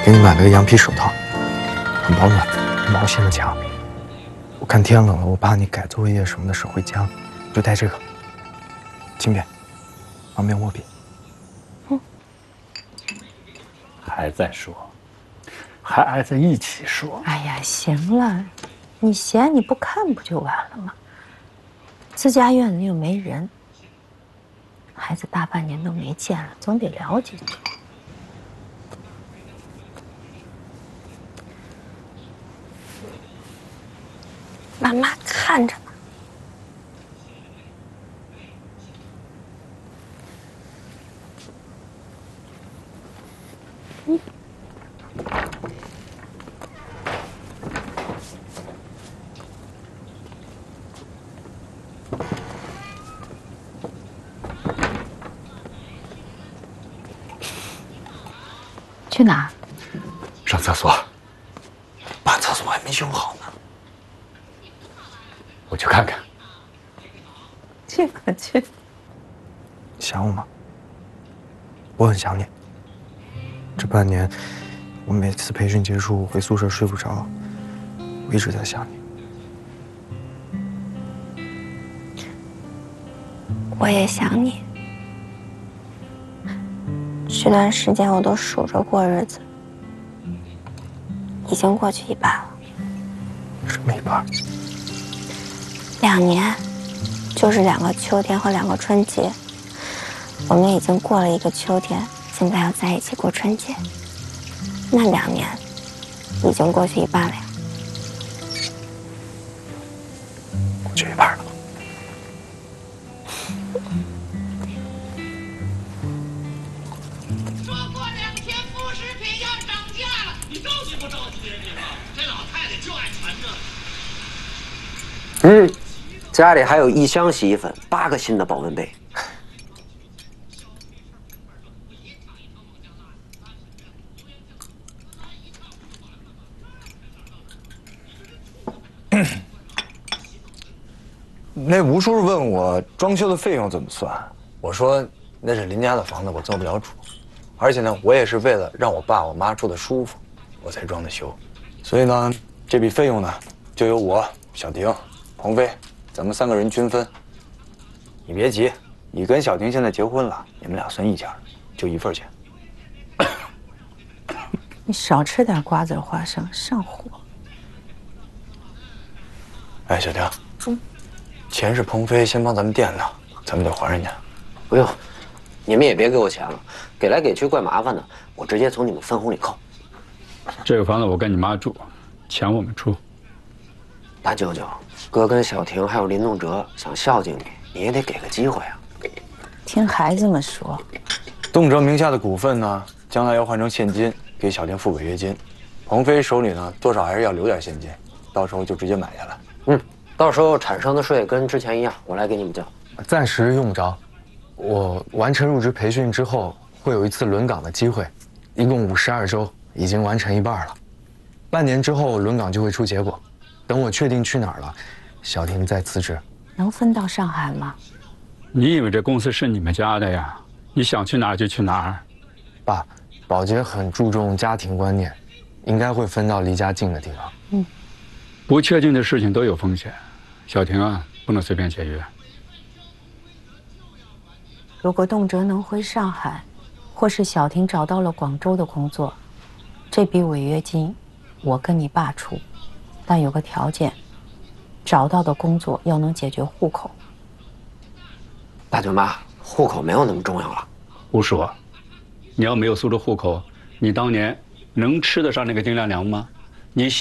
给你买了个羊皮手套，很保暖，毛线的强。我看天冷了，我怕你改作业什么的手会僵，就带这个，轻便，方便握笔。 还在说，还挨在一起说。 哎呀，行了，你嫌你不看不就完了吗？自家院子又没人，孩子大半年都没见了，总得了解去。妈妈看着呢。去哪儿？ 上厕所。 爸，厕所还没修好呢。 我去看看。 去可去。 想我吗？我很想你。这半年，我每次培训结束回宿舍睡不着，我一直在想你。 我也想你。这段时间我都数着过日子，已经过去一半了。 什么一半 ？2年，就是2个秋天和2个春节。我们已经过了1个秋天，现在要在一起过春节。那2年，已经过去一半了呀。 过去一半了。 说过2天副食品要涨价了，你着急不着急啊你们？这老太太就爱传这。 家里还有1箱洗衣粉，8个新的保温杯。 那吴叔叔问我装修的费用怎么算，我说那是邻家的房子，我做不了主，而且呢，我也是为了让我爸我妈住得舒服，我才装的修，所以呢，这笔费用呢，就由我、小婷、鹏飞，咱们3个人均分。你别急，你跟小婷现在结婚了，你们俩算一家，就1份钱。 你少吃点瓜子花生，上火。 哎，小婷，钱是鹏飞先帮咱们垫的，咱们得还人家。 不用，你们也别给我钱了，给来给去怪麻烦的，我直接从你们分红里扣。 这个房子我跟你妈住，钱我们出。 大舅舅，哥跟小婷还有林栋哲想孝敬你，你也得给个机会啊。 听孩子们说， 栋哲名下的股份呢，将来要换成现金给小婷付违约金，鹏飞手里呢多少还是要留点现金，到时候就直接买下来。 到时候产生的税跟之前一样，我来给你们交。 暂时用不着，我完成入职培训之后会有一次轮岗的机会，一共52周，已经完成一半了。半年之后轮岗就会出结果，等我确定去哪儿了，小婷再辞职。 能分到上海吗？ 你以为这公司是你们家的呀？你想去哪儿就去哪儿。 爸，宝洁很注重家庭观念，应该会分到离家近的地方。 不确定的事情都有风险，小婷啊，不能随便解约。 如果动辄能回上海，或是小婷找到了广州的工作，这笔违约金我跟你爸出，但有个条件，找到的工作要能解决户口。 大舅妈，户口没有那么重要了。 吴叔，你要没有苏州户口，你当年能吃得上那个丁亮良吗？你